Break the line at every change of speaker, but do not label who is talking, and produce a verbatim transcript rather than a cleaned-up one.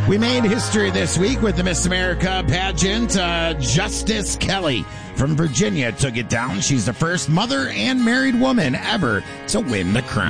We made history this week with the Miss America pageant. Uh, Justice Kelly from Virginia took it down. She's the first mother and married woman ever to win the crown.